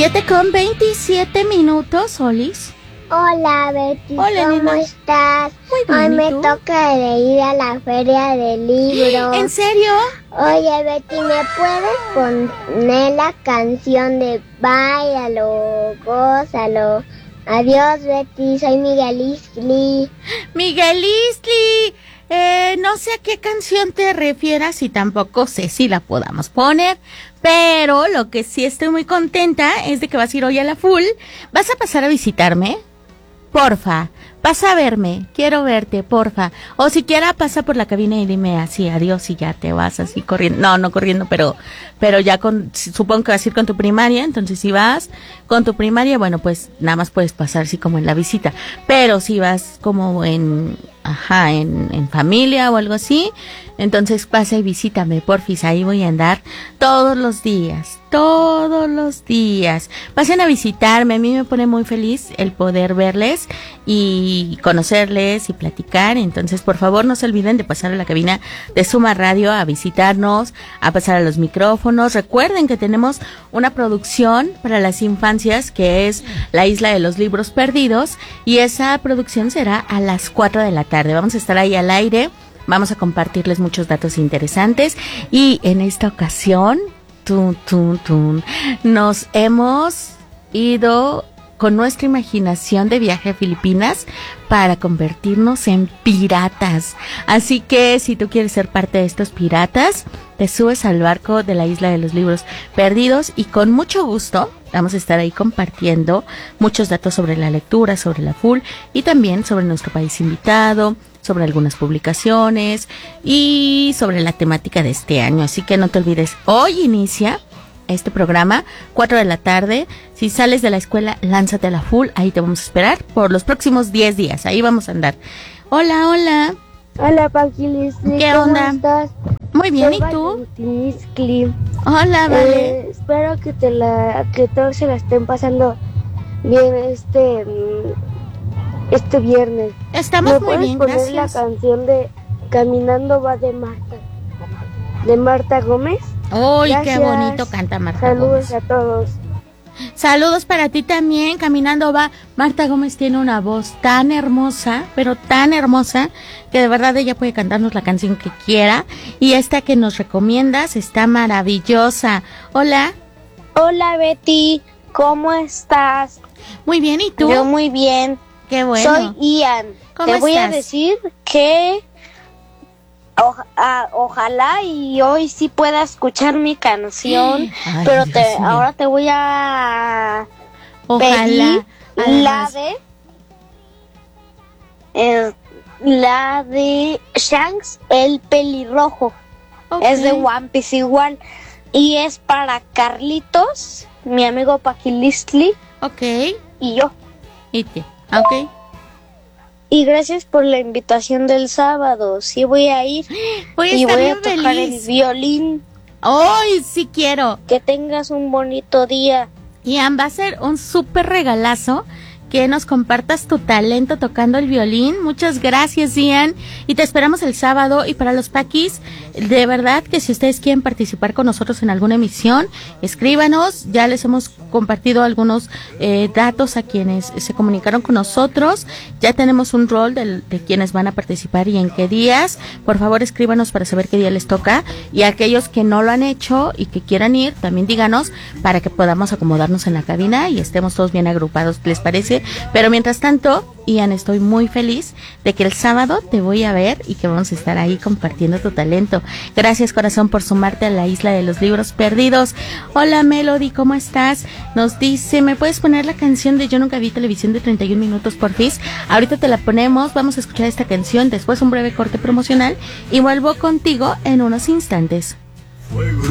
7:27, Olis. Hola, Betty. Hola, ¿Cómo nena. estás? Muy bien, Hoy ¿y me tú? toca de ir a la feria del libro. ¿En serio? Oye, Betty, ¿me puedes poner la canción de Báilalo, gózalo? Adiós, Betty. Soy Miguel Isli. Miguel Isli. No sé a qué canción te refieras y tampoco sé si la podamos poner, pero lo que sí estoy muy contenta es de que vas a ir hoy a la full. ¿Vas a pasar a visitarme? Porfa, pasa a verme, quiero verte, porfa. O siquiera pasa por la cabina y dime así, adiós y ya te vas así corriendo. No corriendo, pero ya supongo que vas a ir con tu primaria, entonces si vas con tu primaria, bueno, pues nada más puedes pasar así como en la visita. Pero si vas como en familia o algo así, entonces pasa y visítame, porfis, ahí voy a andar todos los días. Pasen a visitarme, a mí me pone muy feliz el poder verles y conocerles y platicar, entonces por favor no se olviden de pasar a la cabina de Suma Radio a visitarnos, a pasar a los micrófonos. Recuerden que tenemos una producción para las infancias que es La Isla de los Libros Perdidos y esa producción será a las 4 de la tarde. Vamos a estar ahí al aire, vamos a compartirles muchos datos interesantes y en esta ocasión nos hemos ido con nuestra imaginación de viaje a Filipinas para convertirnos en piratas. Así que si tú quieres ser parte de estos piratas, te subes al barco de la Isla de los Libros Perdidos y con mucho gusto vamos a estar ahí compartiendo muchos datos sobre la lectura, sobre la full y también sobre nuestro país invitado, sobre algunas publicaciones y sobre la temática de este año. Así que no te olvides, hoy inicia este programa, 4 de la tarde. Si sales de la escuela, lánzate a la full, ahí te vamos a esperar por los próximos 10 días, ahí vamos a andar. Hola. Hola, Paquilis. ¿Qué ¿Cómo onda? estás? Muy bien, Soy ¿y tú? Valentín Isli. Hola, vale. Espero que todos se la estén pasando bien este viernes. Estamos muy bien, ¿Me puedes poner gracias. la canción de Caminando va de Marta Gómez? Uy, qué Gracias. bonito canta Marta Saludos Gómez. a todos. Saludos para ti también, Caminando va. Marta Gómez tiene una voz tan hermosa, pero tan hermosa, que de verdad ella puede cantarnos la canción que quiera. Y esta que nos recomiendas está maravillosa. Hola. Hola, Betty. ¿Cómo estás? Muy bien, ¿y tú? Yo muy bien. Qué bueno. Soy Ian. ¿Cómo Te voy a estás? decir que ojalá y hoy sí pueda escuchar mi canción, Ay, pero Dios mío. ahora te voy a Ojalá. pedir Además, la de Shanks el pelirrojo. ok. Es de One Piece igual y es para Carlitos, mi amigo Paquilistli Ok. y yo. Ok. Y gracias por la invitación del sábado. Sí voy a ir Voy a y estar voy a bien tocar feliz. el violín. ¡Ay, sí quiero! Que tengas un bonito día. Ian, va a ser un súper regalazo que nos compartas tu talento tocando el violín. Muchas gracias, Ian. Y te esperamos el sábado. Y para los paquis, de verdad que si ustedes quieren participar con nosotros en alguna emisión, escríbanos. Ya les hemos compartido algunos datos a quienes se comunicaron con nosotros. Ya tenemos un rol de quienes van a participar y en qué días. Por favor, escríbanos para saber qué día les toca. Y aquellos que no lo han hecho y que quieran ir, también díganos para que podamos acomodarnos en la cabina y estemos todos bien agrupados. ¿Les parece? Pero mientras tanto, Ian, estoy muy feliz de que el sábado te voy a ver y que vamos a estar ahí compartiendo tu talento. Gracias, corazón, por sumarte a la Isla de los Libros Perdidos. Hola, Melody, ¿cómo estás? Nos dice, ¿me puedes poner la canción de Yo Nunca Vi Televisión de 31 minutos, porfis? Ahorita te la ponemos, vamos a escuchar esta canción, después un breve corte promocional y vuelvo contigo en unos instantes.